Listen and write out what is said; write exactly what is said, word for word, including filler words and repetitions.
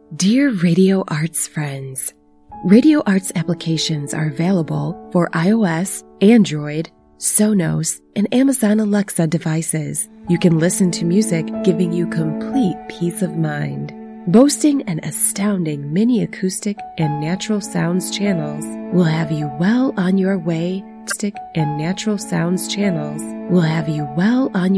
Dear Radio Arts friends, Radio Arts applications are available for iOS, Android, Sonos, and Amazon Alexa devices. You can listen to music giving you complete peace of mind. Boasting an astounding mini acoustic and natural sounds channels will have you well on your way. Acoustic and natural sounds channels will have you well on your